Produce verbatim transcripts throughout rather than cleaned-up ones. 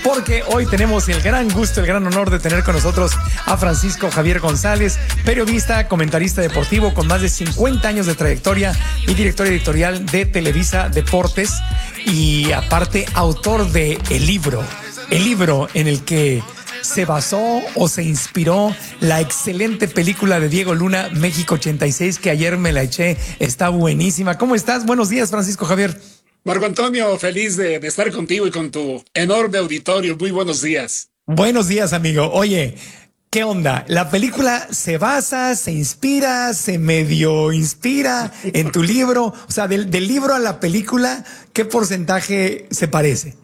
porque hoy tenemos el gran gusto, el gran honor de tener con nosotros a Francisco Javier González, periodista, comentarista deportivo con más de cincuenta años de trayectoria y director editorial de Televisa Deportes y aparte autor de El Libro, el libro en el que se basó o se inspiró la excelente película de Diego Luna, México ochenta y seis, que ayer me la eché, está buenísima. ¿Cómo estás? Buenos días, Francisco Javier. Marco Antonio, feliz de, de estar contigo y con tu enorme auditorio. Muy buenos días. Buenos días, amigo. Oye, ¿qué onda? La película se basa, se inspira, se medio inspira en tu libro. O sea, del, del libro a la película, ¿qué porcentaje se parece?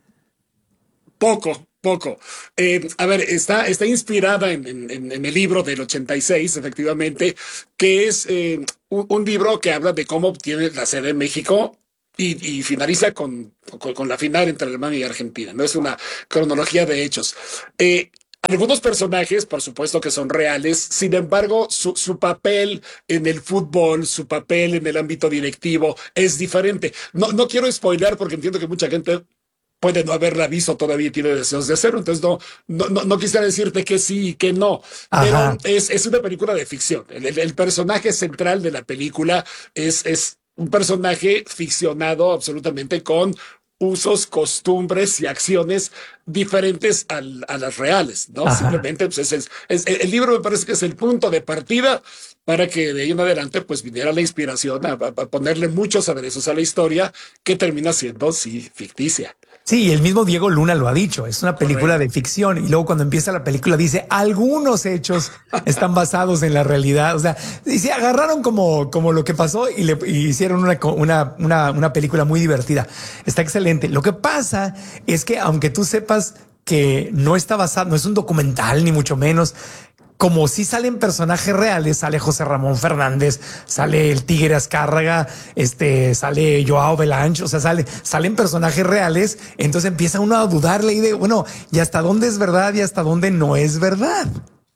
Poco, poco. Eh, a ver, está, está inspirada en, en, en el libro del ochenta y seis, efectivamente, que es eh, un, un libro que habla de cómo obtiene la sede en México. Y, y finaliza con, con, con la final entre Alemania y Argentina. No es una cronología de hechos. Eh, algunos personajes, por supuesto que son reales, sin embargo, su, su papel en el fútbol, su papel en el ámbito directivo es diferente. No, no quiero spoiler porque entiendo que mucha gente puede no haberla visto todavía y tiene deseos de hacerlo, entonces no, no, no, no quisiera decirte que sí y que no, Ajá. pero es, es una película de ficción. El, el, el personaje central de la película es... es un personaje ficcionado absolutamente con usos, costumbres y acciones diferentes al, a las reales, ¿no? Ajá. Simplemente, pues es, es, es, el libro me parece que es el punto de partida para que de ahí en adelante, pues viniera la inspiración a, a, a ponerle muchos aderezos a la historia que termina siendo, sí, ficticia. Sí, el mismo Diego Luna lo ha dicho, es una película Correcto. de ficción y luego cuando empieza la película dice algunos hechos están basados en la realidad, o sea, dice agarraron como, como lo que pasó y le y hicieron una, una, una, una película muy divertida, está excelente. Lo que pasa es que aunque tú sepas que no está basado, no es un documental ni mucho menos, como si salen personajes reales, sale José Ramón Fernández, sale el Tigre Azcárraga, este, sale Joao Belancho, o sea, sale, salen personajes reales, entonces empieza uno a dudarle y de, bueno, ¿y hasta dónde es verdad y hasta dónde no es verdad?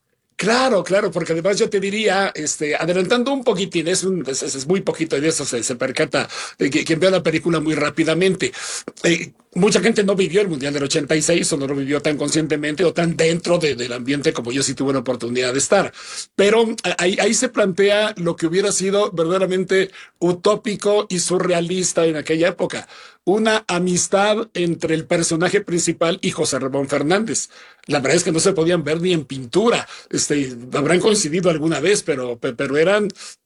Claro, claro, porque además yo te diría, este, adelantando un poquitín, es, un, es, es muy poquito y de eso se, se percata eh, que, quien vea la película muy rápidamente. Eh, mucha gente no vivió el Mundial del ochenta y seis o no lo vivió tan conscientemente o tan dentro de, del ambiente como yo sí tuve la oportunidad de estar. Pero ahí, ahí se plantea lo que hubiera sido verdaderamente utópico y surrealista en aquella época. Una amistad entre el personaje principal y José Ramón Fernández. La verdad es que no se podían ver ni en pintura. Este, habrán coincidido alguna vez, pero, pero eran,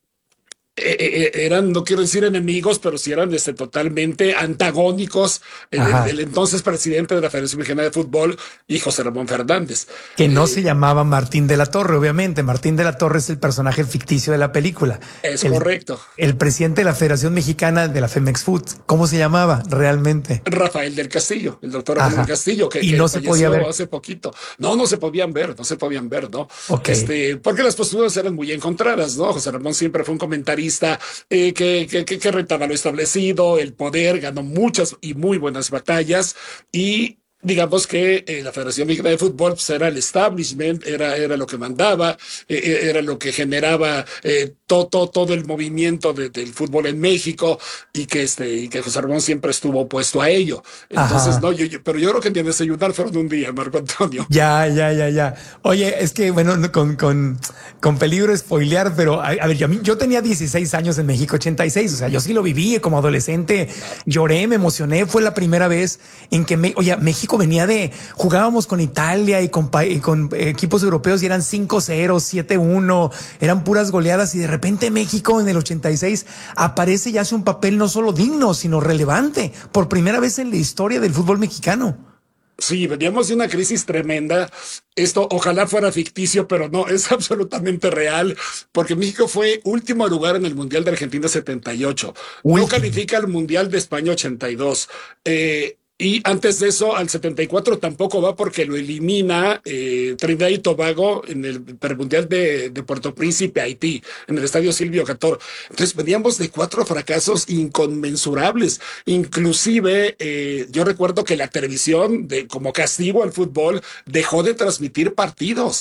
eh, eran, no quiero decir enemigos, pero sí eran este, totalmente antagónicos. El, el, el entonces presidente de la Federación Mexicana de Fútbol y José Ramón Fernández. Que no Eh, se llamaba Martín de la Torre, obviamente. Martín de la Torre es el personaje ficticio de la película. es El, correcto. el presidente de la Federación Mexicana de la Femex Food, ¿cómo se llamaba realmente? Rafael del Castillo, el doctor Rafael del Castillo, que, y que no se podía ver hace poquito. No, no se podían ver, no se podían ver, ¿no? Ok. Este, porque las posturas eran muy encontradas, ¿no? José Ramón siempre fue un comentarista eh, que, que, que, que retaba lo establecido, el poder, ganó muchas y muy buenas batallas y digamos que eh, la Federación Mexicana de Fútbol pues, era el establishment, era, era lo que mandaba, eh, era lo que generaba eh, todo, todo, todo el movimiento de, del fútbol en México y que, este, y que José Ramón siempre estuvo opuesto a ello. Entonces, Ajá. no, yo, yo, pero yo creo que en desayunar fueron un día, Marco Antonio. Ya, ya, ya, ya. Oye, es que, bueno, no, con, con, con peligro spoilear, pero a, a ver, yo, yo tenía dieciséis años en México ochenta y seis, o sea, yo sí lo viví como adolescente, lloré, me emocioné, fue la primera vez en que, me, oye, México venía de, jugábamos con Italia y con, y con equipos europeos y eran cinco cero, siete uno, eran puras goleadas y de repente México en el ochenta y seis aparece y hace un papel no solo digno, sino relevante, por primera vez en la historia del fútbol mexicano. Sí, veníamos de una crisis tremenda. Esto ojalá fuera ficticio, pero no, es absolutamente real, porque México fue último lugar en el Mundial de Argentina setenta y ocho. No Último. califica al Mundial de España ochenta y dos. Eh, Y antes de eso, al setenta y cuatro tampoco va porque lo elimina eh, Trinidad y Tobago en el Mundial de, de Puerto Príncipe, Haití, en el Estadio Silvio Cator. Entonces veníamos de cuatro fracasos inconmensurables. Inclusive, eh, yo recuerdo que la televisión, de, como castigo al fútbol, dejó de transmitir partidos.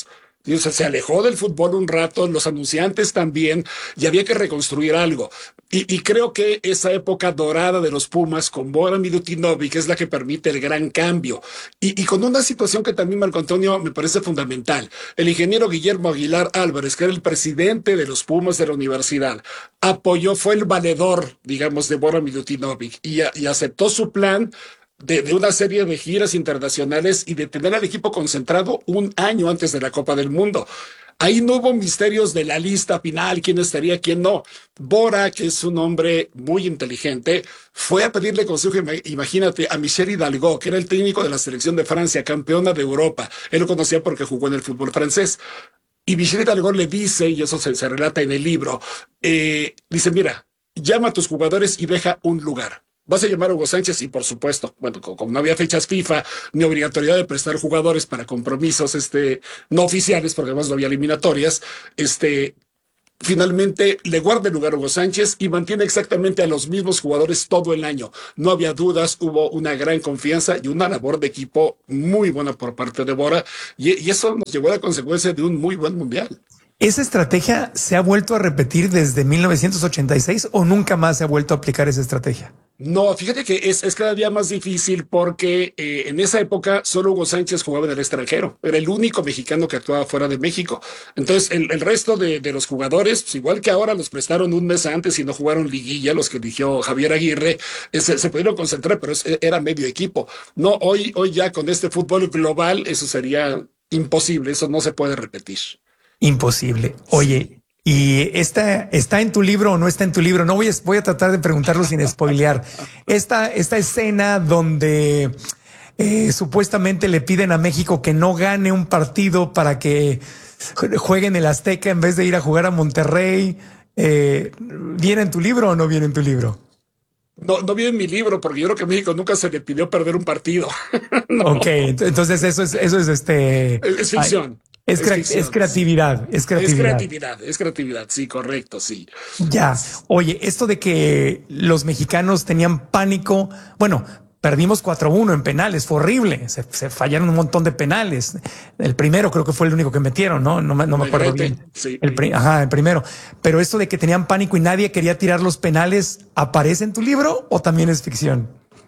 Y, o sea, se alejó del fútbol un rato, los anunciantes también, y había que reconstruir algo. Y, y creo que esa época dorada de los Pumas con Bora Milutinovic es la que permite el gran cambio. Y, y con una situación que también, Marco Antonio, me parece fundamental. El ingeniero Guillermo Aguilar Álvarez, que era el presidente de los Pumas de la universidad, apoyó, fue el valedor, digamos, de Bora Milutinovic y, y aceptó su plan de, de, una serie de giras internacionales y de tener al equipo concentrado un año antes de la Copa del Mundo. Ahí no hubo misterios de la lista final, quién estaría, quién no. Bora, que es un hombre muy inteligente, fue a pedirle consejo, imagínate, a Michel Hidalgo, que era el técnico de la selección de Francia, campeona de Europa. Él lo conocía porque jugó en el fútbol francés. Y Michel Hidalgo le dice, y eso se, se relata en el libro, eh, dice, mira, llama a tus jugadores y deja un lugar. Vas a llamar a Hugo Sánchez y, por supuesto, bueno, como no había fechas FIFA ni obligatoriedad de prestar jugadores para compromisos este, no oficiales, porque además no había eliminatorias, este, finalmente le guarda el lugar a Hugo Sánchez y mantiene exactamente a los mismos jugadores todo el año. No había dudas, hubo una gran confianza y una labor de equipo muy buena por parte de Bora, y, y eso nos llevó a la consecuencia de un muy buen mundial. ¿Esa estrategia se ha vuelto a repetir desde mil novecientos ochenta y seis o nunca más se ha vuelto a aplicar esa estrategia? No, fíjate que es, es cada día más difícil porque eh, en esa época solo Hugo Sánchez jugaba en el extranjero. Era el único mexicano que actuaba fuera de México. Entonces, el, el resto de, de los jugadores, pues igual que ahora, los prestaron un mes antes y no jugaron liguilla, los que eligió Javier Aguirre, eh, se, se pudieron concentrar, pero es, era medio equipo. No, hoy, hoy ya con este fútbol global, eso sería imposible, eso no se puede repetir. Imposible. Oye, ¿y esta está en tu libro o no está en tu libro? No voy a, voy a tratar de preguntarlo sin spoilear. Esta, esta escena donde eh, supuestamente le piden a México que no gane un partido para que juegue en el Azteca en vez de ir a jugar a Monterrey. Eh, ¿Viene en tu libro o no viene en tu libro? No, no viene en mi libro porque yo creo que a México nunca se le pidió perder un partido. No. Ok, entonces eso es, eso es este. Es, es ficción. Ay, Es, cre es, es creatividad, es creatividad. Es creatividad, es creatividad, sí, correcto, sí. Ya, oye, esto de que los mexicanos tenían pánico, bueno, perdimos cuatro uno en penales, fue horrible, se, se fallaron un montón de penales. El primero creo que fue el único que metieron, ¿no? No, no me acuerdo bien. Sí. El pri Ajá, el primero. Pero esto de que tenían pánico y nadie quería tirar los penales, ¿aparece en tu libro o también es ficción?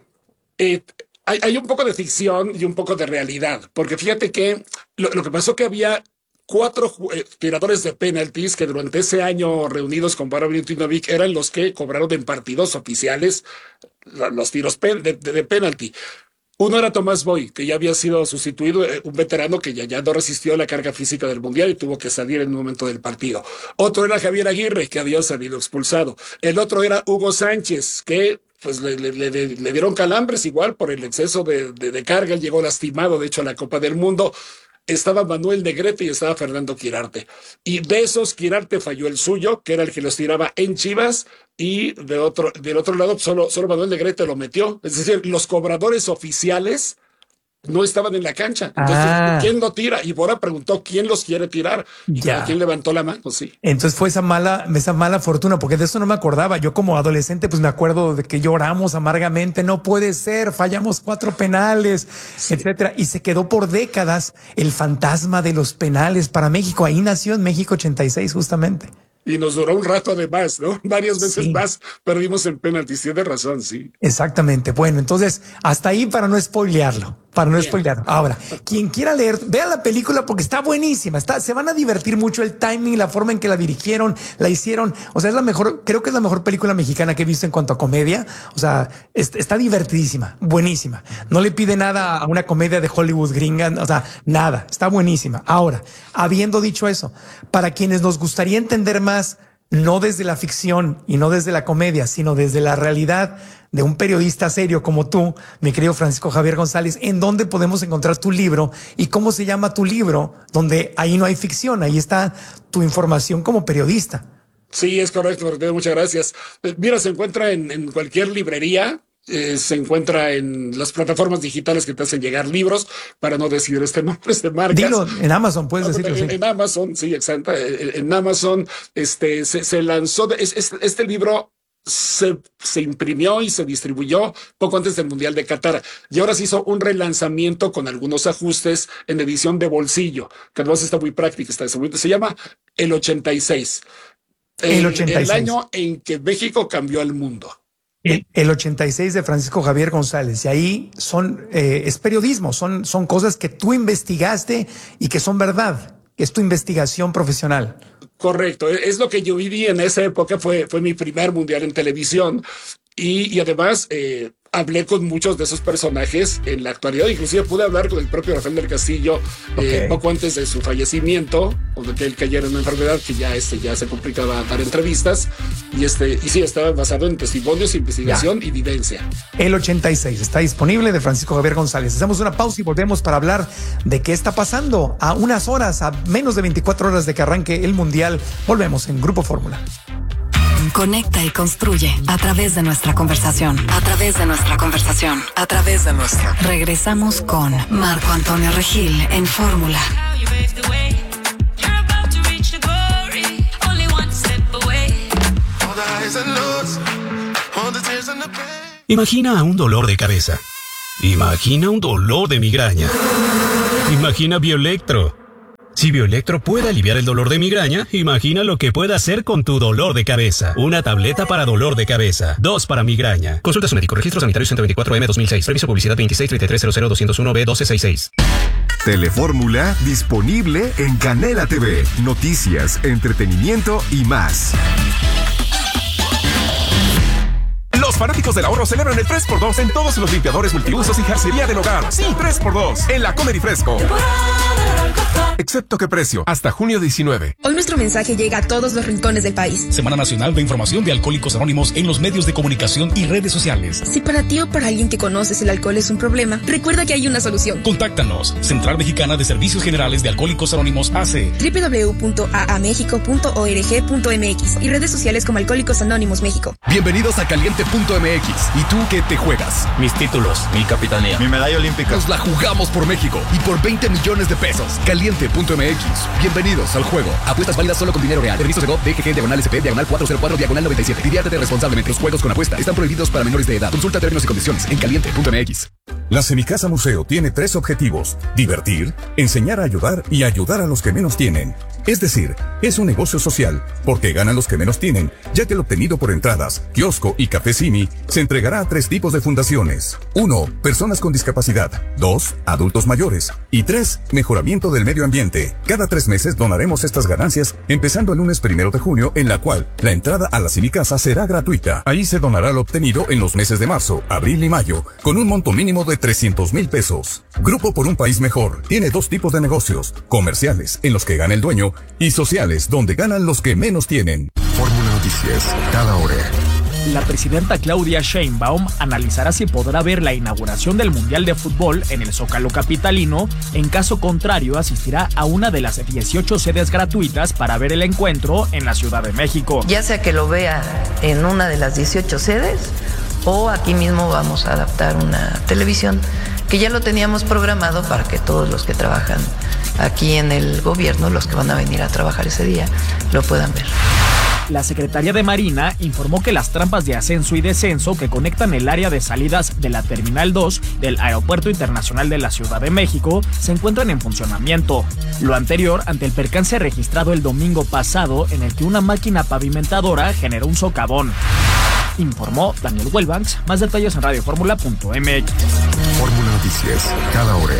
Eh, Hay, hay un poco de ficción y un poco de realidad, porque fíjate que lo, lo que pasó que había cuatro eh, tiradores de penaltis que durante ese año reunidos con Bora Milutinovic eran los que cobraron en partidos oficiales los tiros pen, de, de, de penalti. Uno era Tomás Boy, que ya había sido sustituido, eh, un veterano que ya, ya no resistió la carga física del Mundial y tuvo que salir en un momento del partido. Otro era Javier Aguirre, que había salido expulsado. El otro era Hugo Sánchez, que pues le, le, le, le dieron calambres igual por el exceso de, de, de carga. Él llegó lastimado, de hecho, a la Copa del Mundo. Estaba Manuel Negrete y estaba Fernando Quirarte. Y de esos, Quirarte falló el suyo, que era el que los tiraba en Chivas, y de otro, del otro lado, solo, solo Manuel Negrete lo metió. Es decir, los cobradores oficiales no estaban en la cancha. Entonces, ah. ¿quién lo tira? Y Bora preguntó quién los quiere tirar. Y ya. ¿Quién levantó la mano? Sí. Entonces fue esa mala, esa mala fortuna, porque de eso no me acordaba. Yo como adolescente, pues me acuerdo de que lloramos amargamente. No puede ser, fallamos cuatro penales, sí. etcétera. Y se quedó por décadas el fantasma de los penales para México. Ahí nació en México ochenta y seis, justamente. Y nos duró un rato además, ¿no? Varias veces sí. más perdimos en penaltis. Tiene razón, sí. Exactamente. Bueno, entonces, hasta ahí para no spoilearlo. Para no spoilearlo. Ahora, quien quiera leer, vean la película porque está buenísima. Está, se van a divertir mucho el timing, la forma en que la dirigieron, la hicieron. O sea, es la mejor, creo que es la mejor película mexicana que he visto en cuanto a comedia. O sea, es, está divertidísima, buenísima. No le pide nada a una comedia de Hollywood gringa. O sea, nada. Está buenísima. Ahora, habiendo dicho eso, para quienes nos gustaría entender más, no desde la ficción y no desde la comedia, sino desde la realidad de un periodista serio como tú, mi querido Francisco Javier González, ¿en dónde podemos encontrar tu libro y cómo se llama tu libro? Donde ahí no hay ficción, ahí está tu información como periodista. Sí, es correcto, Martín, muchas gracias. Mira, se encuentra en, en cualquier librería. Eh, se encuentra en las plataformas digitales que te hacen llegar libros, para no decir este nombre de marcas. Dilo, en Amazon puedes decirlo. En, sí. en Amazon, sí, exacto. En, en Amazon este, se, se lanzó, de, es, es, este libro se, se imprimió y se distribuyó poco antes del Mundial de Qatar. Y ahora se hizo un relanzamiento con algunos ajustes en edición de bolsillo, que además está muy práctica. Está, se llama El ochenta y seis. El, el ochenta y seis. El año en que México cambió al mundo. El, el ochenta y seis de Francisco Javier González. Y ahí son, eh, es periodismo, son, son cosas que tú investigaste y que son verdad. Es tu investigación profesional. Correcto, es lo que yo viví en esa época, fue, fue mi primer mundial en televisión y, y además eh, hablé con muchos de esos personajes en la actualidad, inclusive pude hablar con el propio Rafael del Castillo okay. eh, poco antes de su fallecimiento, o de que él cayera en una enfermedad que ya, este, ya se complicaba dar entrevistas y, este, y sí, estaba basado en testimonios, investigación ya. y vivencia. El ochenta y seis está disponible de Francisco Javier González. Hacemos una pausa y volvemos para hablar de qué está pasando a unas horas, a menos de veinticuatro horas de que arranque el Mundial. Volvemos en Grupo Fórmula. Conecta y construye a través de nuestra conversación, a través de nuestra conversación, a través de nuestra. Regresamos con Marco Antonio Regil en Fórmula. Imagina un dolor de cabeza. Imagina un dolor de migraña. Imagina Bioelectro. Si Bioelectro puede aliviar el dolor de migraña, imagina lo que puede hacer con tu dolor de cabeza. Una tableta para dolor de cabeza. Dos para migraña. Consulta a su médico. Registro sanitario ciento veinticuatro M dos mil seis. Previso publicidad veintiséis treinta y tres cero cero dos cero uno B doce sesenta y seis. Telefórmula disponible en Canela T V. Noticias, entretenimiento y más. Los fanáticos del ahorro celebran el tres por dos en todos los limpiadores multiusos y jarcería del hogar. Sí, tres por dos en la Comer y Fresco. Excepto que precio, hasta junio diecinueve. Hoy nuestro mensaje llega a todos los rincones del país. Semana Nacional de Información de Alcohólicos Anónimos en los medios de comunicación y redes sociales. Si para ti o para alguien que conoces el alcohol es un problema, recuerda que hay una solución. Contáctanos. Central Mexicana de Servicios Generales de Alcohólicos Anónimos A C. doble u doble u doble u punto a a mexico punto org punto m x y redes sociales como Alcohólicos Anónimos México. Bienvenidos a Caliente punto m x. ¿Y tú qué te juegas? Mis títulos, mi capitanía, mi medalla olímpica. Nos la jugamos por México y por veinte millones de pesos. Caliente punto m x. Bienvenidos al juego. Apuestas válidas solo con dinero real. Registro de G O V, D G G, diagonal S P, diagonal cuatro cero cuatro, diagonal noventa y siete. Diviértete responsablemente. Los juegos con apuesta están prohibidos para menores de edad. Consulta términos y condiciones en caliente punto m x. La Semicasa Museo tiene tres objetivos: divertir, enseñar a ayudar y ayudar a los que menos tienen. Es decir, es un negocio social, porque ganan los que menos tienen, ya que el obtenido por entradas, kiosco y café Simi se entregará a tres tipos de fundaciones. Uno, personas con discapacidad. Dos, adultos mayores. Y tres, mejoramiento del medio ambiente. Cada tres meses donaremos estas ganancias, empezando el lunes primero de junio, en la cual la entrada a la Semicasa será gratuita. Ahí se donará lo obtenido en los meses de marzo, abril y mayo, con un monto mínimo de trescientos mil pesos. Grupo por un País Mejor tiene dos tipos de negocios: comerciales, en los que gana el dueño, y sociales, donde ganan los que menos tienen. Fórmula Noticias, cada hora. La presidenta Claudia Sheinbaum analizará si podrá ver la inauguración del Mundial de Fútbol en el Zócalo capitalino. En caso contrario, asistirá a una de las dieciocho sedes gratuitas para ver el encuentro en la Ciudad de México. Ya sea que lo vea en una de las dieciocho sedes o aquí mismo vamos a adaptar una televisión que ya lo teníamos programado para que todos los que trabajan aquí en el gobierno, los que van a venir a trabajar ese día, lo puedan ver. La Secretaría de Marina informó que las trampas de ascenso y descenso que conectan el área de salidas de la Terminal dos del Aeropuerto Internacional de la Ciudad de México se encuentran en funcionamiento. Lo anterior ante el percance registrado el domingo pasado, en el que una máquina pavimentadora generó un socavón. Informó Daniel Welbanks. Más detalles en radio fórmula punto m x. Fórmula Noticias, cada hora.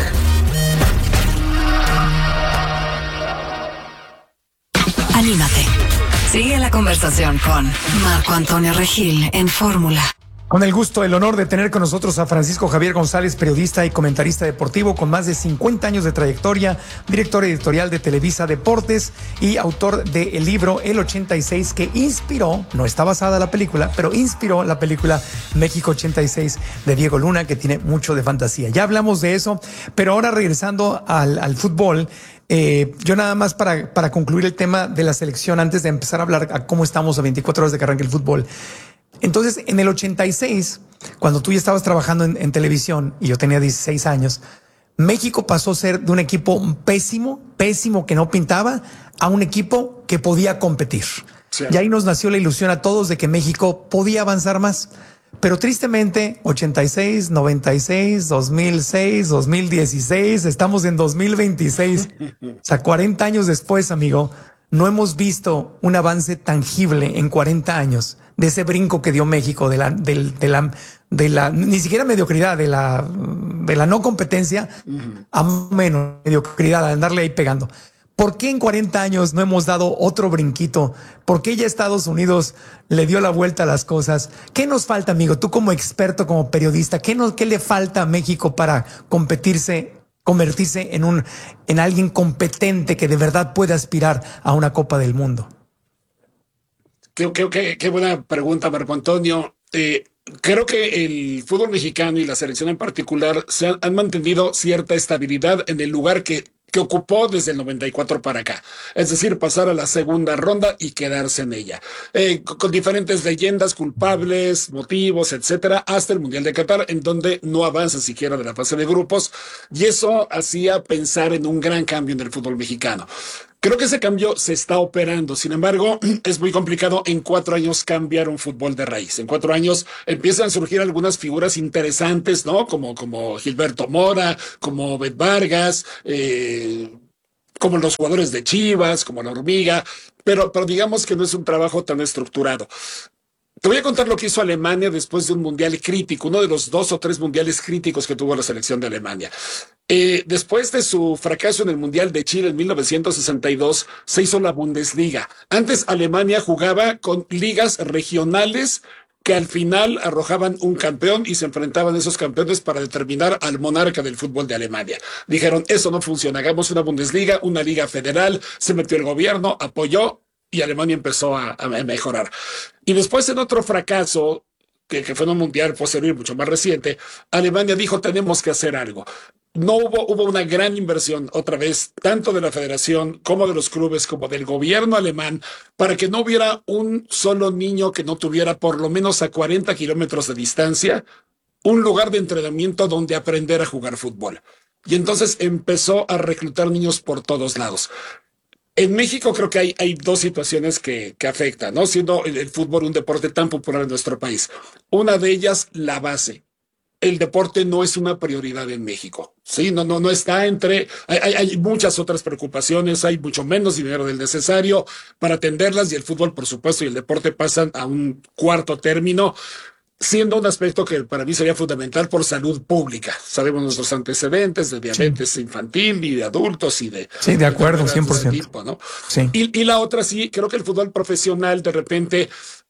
Anímate. Sigue la conversación con Marco Antonio Regil en Fórmula. Con el gusto, el honor de tener con nosotros a Francisco Javier González, periodista y comentarista deportivo con más de cincuenta años de trayectoria, director editorial de Televisa Deportes y autor del libro El ochenta y seis, que inspiró, no está basada la película, pero inspiró la película México ochenta y seis de Diego Luna, que tiene mucho de fantasía. Ya hablamos de eso, pero ahora regresando al, al fútbol, Eh, yo nada más para, para concluir el tema de la selección, antes de empezar a hablar a cómo estamos a veinticuatro horas de que arranque el fútbol. Entonces, en el ochenta y seis, cuando tú ya estabas trabajando en, en televisión y yo tenía dieciséis años, México pasó a ser de un equipo pésimo, pésimo que no pintaba, a un equipo que podía competir. Sí. Y ahí nos nació la ilusión a todos de que México podía avanzar más. Pero tristemente, ochenta y seis, noventa y seis, dos mil seis, dos mil dieciséis, estamos en dos mil veintiséis. O sea, cuarenta años después, amigo, no hemos visto un avance tangible en cuarenta años de ese brinco que dio México, de la, de, de la, de la, ni siquiera mediocridad, de la, de la no competencia uh-huh. a menos mediocridad, a andarle ahí pegando. ¿Por qué en cuarenta años no hemos dado otro brinquito? ¿Por qué ya Estados Unidos le dio la vuelta a las cosas? ¿Qué nos falta, amigo? Tú como experto, como periodista, ¿qué, nos, qué le falta a México para competirse, convertirse en un, en alguien competente que de verdad pueda aspirar a una Copa del Mundo? Qué, qué, qué, qué buena pregunta, Marco Antonio. Eh, creo que el fútbol mexicano y la selección en particular se han, han mantenido cierta estabilidad en el lugar que que ocupó desde el noventa y cuatro para acá, es decir, pasar a la segunda ronda y quedarse en ella, eh, con, con diferentes leyendas, culpables, motivos, etcétera, hasta el Mundial de Qatar, en donde no avanza siquiera de la fase de grupos, y eso hacía pensar en un gran cambio en el fútbol mexicano. Creo que ese cambio se está operando. Sin embargo, es muy complicado en cuatro años cambiar un fútbol de raíz. En cuatro años empiezan a surgir algunas figuras interesantes, ¿no? Como, como Gilberto Mora, como Bet Vargas, eh, como los jugadores de Chivas, como la Hormiga, pero, pero digamos que no es un trabajo tan estructurado. Te voy a contar lo que hizo Alemania después de un mundial crítico, uno de los dos o tres mundiales críticos que tuvo la selección de Alemania. Eh, después de su fracaso en el Mundial de Chile en mil novecientos sesenta y dos, se hizo la Bundesliga. Antes Alemania jugaba con ligas regionales que al final arrojaban un campeón y se enfrentaban esos campeones para determinar al monarca del fútbol de Alemania. Dijeron, eso no funciona, hagamos una Bundesliga, una liga federal, se metió el gobierno, apoyó y Alemania empezó a, a mejorar. Y después en otro fracaso, que, que fue en un mundial posterior mucho más reciente, Alemania dijo, tenemos que hacer algo. No hubo, hubo una gran inversión, otra vez, tanto de la federación como de los clubes, como del gobierno alemán, para que no hubiera un solo niño que no tuviera por lo menos a cuarenta kilómetros de distancia un lugar de entrenamiento donde aprender a jugar fútbol. Y entonces empezó a reclutar niños por todos lados. En México creo que hay, hay dos situaciones que, que afectan, ¿no? Siendo el, el fútbol un deporte tan popular en nuestro país. Una de ellas, la base. El deporte no es una prioridad en México, ¿sí? No, no, no está entre... Hay, hay, hay muchas otras preocupaciones, hay mucho menos dinero del necesario para atenderlas y el fútbol, por supuesto, y el deporte pasan a un cuarto término, siendo un aspecto que para mí sería fundamental por salud pública. Sabemos nuestros antecedentes de diabetes sí. infantil y de adultos y de... Sí, de acuerdo, cien por ciento. Tipo, ¿no? Sí. Y, y la otra sí, creo que el fútbol profesional de repente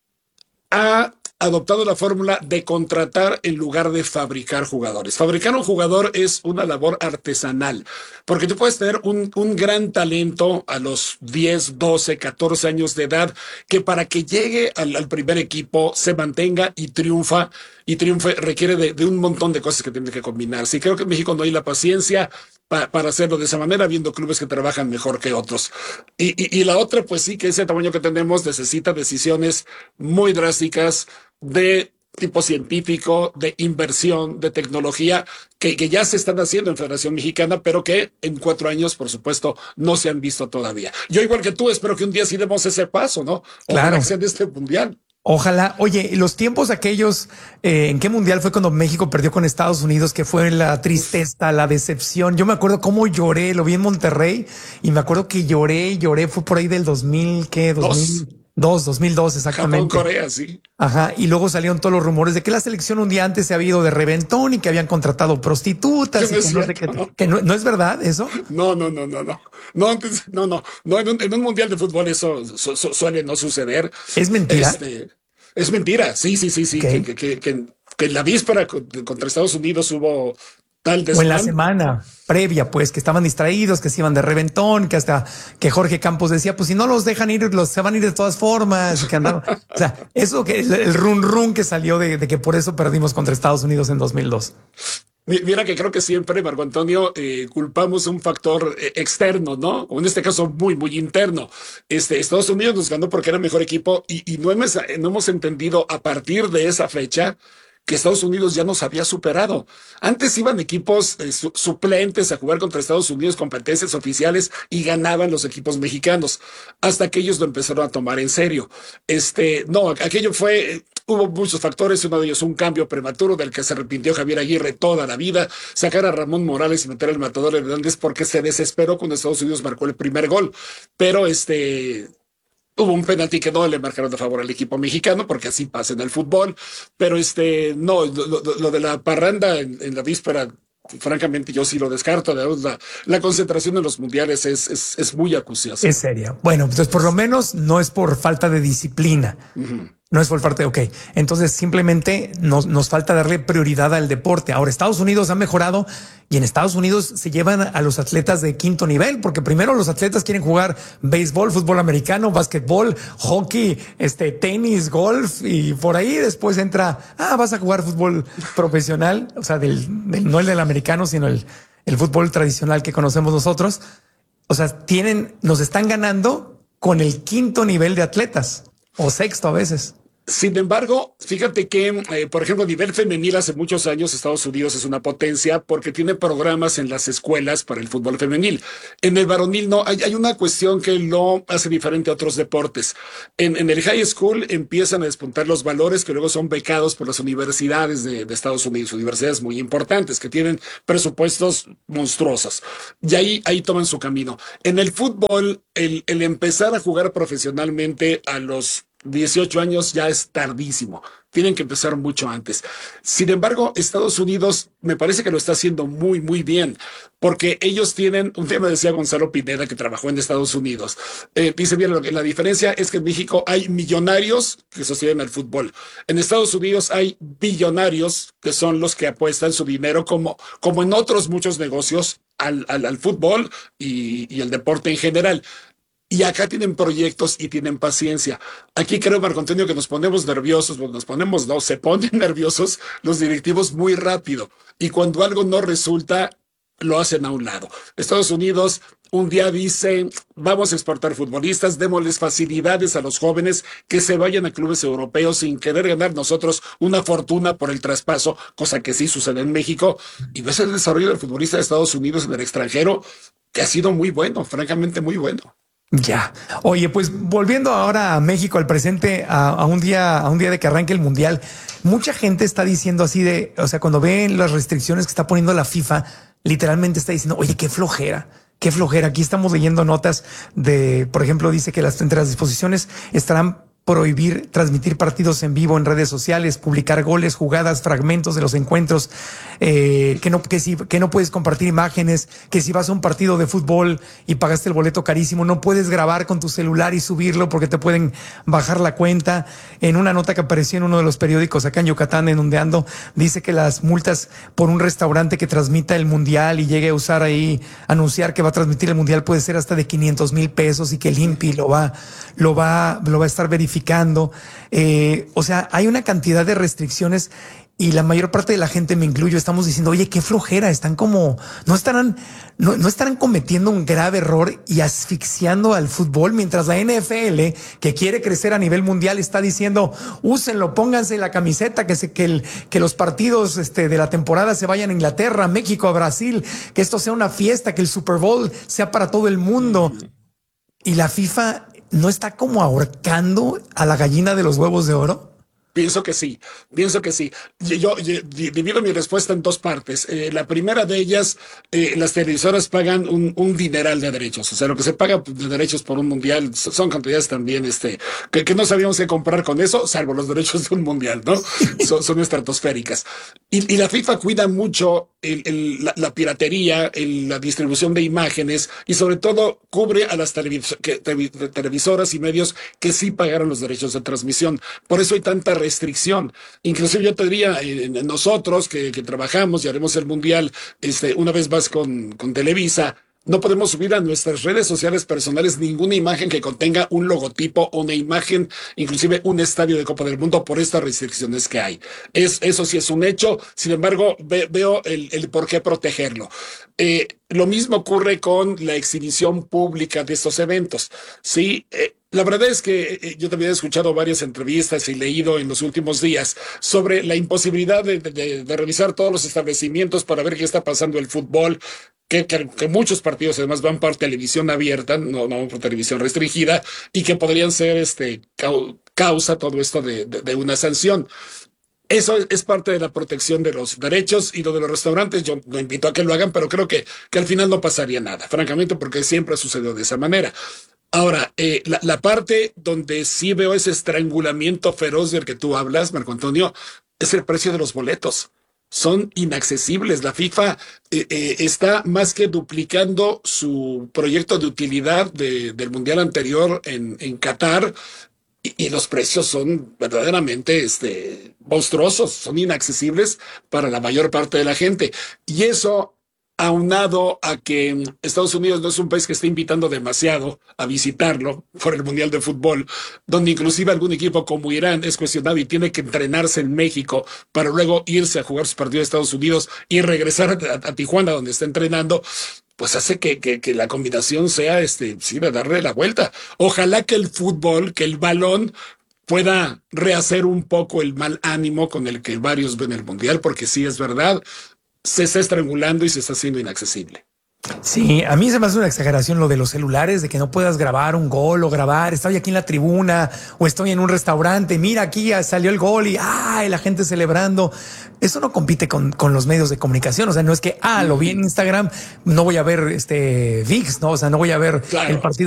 ha adoptado la fórmula de contratar en lugar de fabricar jugadores. Fabricar un jugador es una labor artesanal, porque tú puedes tener un, un gran talento a los diez, doce, catorce años de edad, que para que llegue al, al primer equipo se mantenga y triunfa, y triunfe requiere de, de un montón de cosas que tienen que combinarse. Y creo que en México no hay la paciencia pa, para hacerlo de esa manera, viendo clubes que trabajan mejor que otros. Y, y, y la otra, pues sí, que ese tamaño que tenemos necesita decisiones muy drásticas de tipo científico, de inversión, de tecnología, que, que ya se están haciendo en Federación Mexicana, pero que en cuatro años, por supuesto, no se han visto todavía. Yo, igual que tú, espero que un día sí demos ese paso, ¿no? Claro. Ojalá que sea de este mundial. Ojalá. Oye, los tiempos aquellos, eh, ¿en qué mundial fue cuando México perdió con Estados Unidos? Que fue la tristeza, la decepción. Yo me acuerdo cómo lloré, lo vi en Monterrey y me acuerdo que lloré, lloré, fue por ahí del dos mil, ¿qué? dos mil dos, dos mil dos, exactamente. Japón, Corea, sí. Ajá, y luego salieron todos los rumores de que la selección un día antes se había ido de reventón y que habían contratado prostitutas. No y es que no, sé cierto, qué, ¿no? que no, ¿no es verdad eso? No, no, no, no, no. No, antes, no, no. no en, un, en un mundial de fútbol eso su, su, suele no suceder. ¿Es mentira? Este, es mentira, sí, sí, sí, sí. Okay. Que, que, que, que en la víspera contra Estados Unidos hubo tal desmán. O en la semana previa, pues, que estaban distraídos, que se iban de reventón, que hasta que Jorge Campos decía, pues si no los dejan ir, los se van a ir de todas formas, que andaban. O sea, eso que el, el run run que salió de, de que por eso perdimos contra Estados Unidos en dos mil dos. Mira que creo que siempre, Marco Antonio, eh, culpamos un factor eh, externo, ¿no? O en este caso muy, muy interno. Este, Estados Unidos nos ganó porque era el mejor equipo y, y no, hemos, no hemos entendido a partir de esa fecha que Estados Unidos ya nos había superado. Antes iban equipos eh, su suplentes a jugar contra Estados Unidos, competencias oficiales, y ganaban los equipos mexicanos, hasta que ellos lo empezaron a tomar en serio. Este, no, aquello fue, hubo muchos factores, uno de ellos un cambio prematuro del que se arrepintió Javier Aguirre toda la vida, sacar a Ramón Morales y meter al Matador Hernández porque se desesperó cuando Estados Unidos marcó el primer gol. Pero este... hubo un penalti que no le marcaron de favor al equipo mexicano, porque así pasa en el fútbol. Pero este, no, lo, lo, lo de la parranda en, en la víspera, francamente yo sí lo descarto. La, la concentración en los mundiales es, es, es muy acuciosa. Es seria. Bueno, pues por lo menos no es por falta de disciplina. Uh-huh. No es por parte de, ok, entonces simplemente nos, nos falta darle prioridad al deporte. Ahora, Estados Unidos ha mejorado y en Estados Unidos se llevan a los atletas de quinto nivel, porque primero los atletas quieren jugar béisbol, fútbol americano, básquetbol, hockey, este, tenis, golf, y por ahí después entra, ah, vas a jugar fútbol profesional, o sea, del, del no el del americano, sino el, el fútbol tradicional que conocemos nosotros. O sea, tienen, nos están ganando con el quinto nivel de atletas. O sexto a veces. Sin embargo, fíjate que, eh, por ejemplo, a nivel femenil, hace muchos años Estados Unidos es una potencia porque tiene programas en las escuelas para el fútbol femenil. En el varonil no, hay, hay una cuestión que lo hace diferente a otros deportes. En, en el high school empiezan a despuntar los valores que luego son becados por las universidades de, de Estados Unidos, universidades muy importantes que tienen presupuestos monstruosos. Y ahí, ahí toman su camino. En el fútbol, el, el empezar a jugar profesionalmente a los dieciocho años ya es tardísimo. Tienen que empezar mucho antes. Sin embargo, Estados Unidos me parece que lo está haciendo muy, muy bien, porque ellos tienen, un tema decía Gonzalo Pineda, que trabajó en Estados Unidos. Eh, dice bien, la diferencia es que en México hay millonarios que sostienen el fútbol. En Estados Unidos hay billonarios que son los que apuestan su dinero, como, como en otros muchos negocios, al, al, al fútbol y, y el deporte en general. Y acá tienen proyectos y tienen paciencia. Aquí creo, Marco Antonio, que nos ponemos nerviosos, nos ponemos, no, se ponen nerviosos los directivos muy rápido. Y cuando algo no resulta, lo hacen a un lado. Estados Unidos un día dice, vamos a exportar futbolistas, démosles facilidades a los jóvenes que se vayan a clubes europeos sin querer ganar nosotros una fortuna por el traspaso, cosa que sí sucede en México. Y ves el desarrollo del futbolista de Estados Unidos en el extranjero, que ha sido muy bueno, francamente muy bueno. Ya. Oye, pues volviendo ahora a México, al presente, a, a un día, a un día de que arranque el mundial, mucha gente está diciendo así de, o sea, cuando ven las restricciones que está poniendo la FIFA, literalmente está diciendo, oye, qué flojera, qué flojera. Aquí estamos leyendo notas de, por ejemplo, dice que las, entre las disposiciones estarán prohibir transmitir partidos en vivo en redes sociales, publicar goles, jugadas, fragmentos de los encuentros, eh, que no que si que no puedes compartir imágenes, que si vas a un partido de fútbol y pagaste el boleto carísimo, no puedes grabar con tu celular y subirlo porque te pueden bajar la cuenta. En una nota que apareció en uno de los periódicos acá en Yucatán, en donde ando, dice que las multas por un restaurante que transmita el mundial y llegue a usar ahí, anunciar que va a transmitir el mundial, puede ser hasta de quinientos mil pesos y que el INPI lo va, lo va, lo va a estar verificando. Eh, o sea, hay una cantidad de restricciones y la mayor parte de la gente, me incluyo, estamos diciendo, oye, qué flojera, están como, no estarán, no, no estarán cometiendo un grave error y asfixiando al fútbol, mientras la N F L, que quiere crecer a nivel mundial, está diciendo, úsenlo, pónganse la camiseta, que se, que el, que los partidos, este, de la temporada se vayan a Inglaterra, a México, a Brasil, que esto sea una fiesta, que el Super Bowl sea para todo el mundo. Y la FIFA no está como ahorcando a la gallina de los huevos de oro. Pienso que sí, pienso que sí. Yo, yo divido mi respuesta en dos partes. Eh, la primera de ellas, eh, las televisoras pagan un, un dineral de derechos. O sea, lo que se paga de derechos por un mundial son cantidades también este, que, que no sabíamos qué comprar con eso, salvo los derechos de un mundial, ¿no? son, son estratosféricas. Y, y la FIFA cuida mucho el, el, la, la piratería, el, la distribución de imágenes y sobre todo cubre a las televis que, televisoras y medios que sí pagaron los derechos de transmisión. Por eso hay tanta restricción. Inclusive yo te diría, eh, nosotros que, que trabajamos y haremos el mundial este, una vez más con, con Televisa, no podemos subir a nuestras redes sociales personales ninguna imagen que contenga un logotipo o una imagen, inclusive un estadio de Copa del Mundo, por estas restricciones que hay. Es, eso sí es un hecho. Sin embargo, ve, veo el, el por qué protegerlo. Eh, lo mismo ocurre con la exhibición pública de estos eventos. Sí, eh, La verdad es que eh, yo también he escuchado varias entrevistas y leído en los últimos días sobre la imposibilidad de, de, de revisar todos los establecimientos para ver qué está pasando el fútbol, que, que, que muchos partidos además van por televisión abierta, no, no por televisión restringida, y que podrían ser este cau, causa todo esto de, de, de una sanción. Eso es parte de la protección de los derechos, y lo de los restaurantes yo no invito a que lo hagan, pero creo que, que al final no pasaría nada, francamente, porque siempre ha sucedido de esa manera. Ahora, eh, la, la parte donde sí veo ese estrangulamiento feroz del que tú hablas, Marco Antonio, es el precio de los boletos. Son inaccesibles. La FIFA eh, eh, está más que duplicando su proyecto de utilidad de, del Mundial anterior en, en Qatar, y, y los precios son verdaderamente este, monstruosos, son inaccesibles para la mayor parte de la gente. Y eso, aunado a que Estados Unidos no es un país que esté invitando demasiado a visitarlo por el Mundial de Fútbol, donde inclusive algún equipo como Irán es cuestionado y tiene que entrenarse en México para luego irse a jugar sus partidos de Estados Unidos y regresar a, a Tijuana donde está entrenando, pues hace que, que, que la combinación sea, este, sí, de darle la vuelta. Ojalá que el fútbol, que el balón pueda rehacer un poco el mal ánimo con el que varios ven el Mundial, porque sí es verdad, se está estrangulando y se está haciendo inaccesible. Sí, a mí se me hace una exageración lo de los celulares, de que no puedas grabar un gol o grabar, estoy aquí en la tribuna o estoy en un restaurante, mira aquí ya salió el gol y ¡ay! La gente celebrando. Eso no compite con, con los medios de comunicación. O sea, no es que, ah, lo vi en Instagram, no voy a ver este V I X, ¿no? O sea, no voy a ver claro. el partido